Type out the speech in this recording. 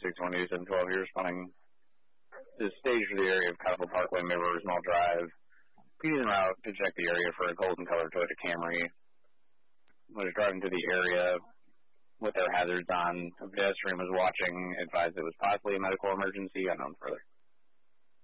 618-712, you're responding to the stage for the area of Cottleville Parkway, Maple River Mall Drive. Being en route to check the area for a golden-colored Toyota Camry. Was driving to the area with their hazards on. A pedestrian was watching, advised it was possibly a medical emergency, unknown further.